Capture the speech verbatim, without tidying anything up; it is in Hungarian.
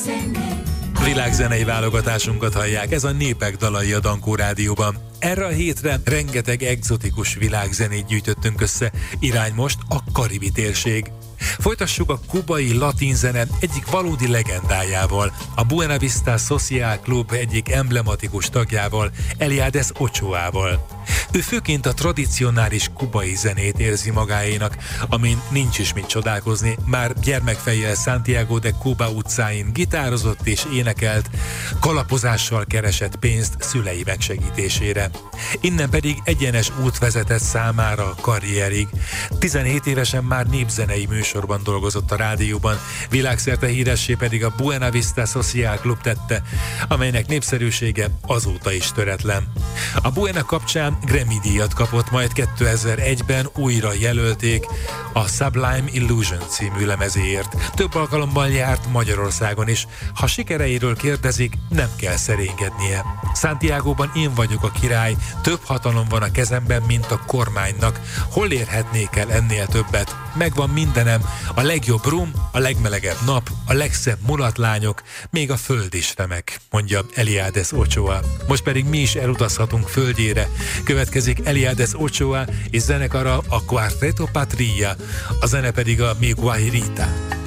Világzenei válogatásunkat hallják, ez a Népek dalai a Dankó Rádióban. Erre a hétre rengeteg egzotikus világzenét gyűjtöttünk össze, irány most a karibi térség. Folytassuk a kubai latin zene egyik valódi legendájával, a Buena Vista Social Club egyik emblematikus tagjával, Eliades Ochoával. Ő főként a tradicionális kubai zenét érzi magáénak, amin nincs is mit csodálkozni, már gyermekfejjel Santiago de Cuba utcáin gitározott és énekelt, kalapozással keresett pénzt szülei megsegítésére. Innen pedig egyenes út vezetett számára a karrierig. tizenhét évesen már népzenei műsorban dolgozott a rádióban, világszerte híressé pedig a Buena Vista Social Club tette, amelynek népszerűsége azóta is töretlen. A Buena kapcsán Grammy-díjat kapott, majd kétezer-egyben újra jelölték a Sublime Illusion című lemezéért. Több alkalommal járt Magyarországon is. Ha sikereiről kérdezik, nem kell szerénykednie. Santiagóban én vagyok a király, több hatalom van a kezemben, mint a kormánynak. Hol érhetnék el ennél többet? Megvan mindenem, a legjobb rum, a legmelegebb nap, a legszebb mulatlányok, még a föld is remek, mondja Eliades Ochoa. Most pedig mi is elutazhatunk földjére. Következik Eliades Ochoa és zenekara, a Cuarteto Patria, a zene pedig a Mi Guajirita.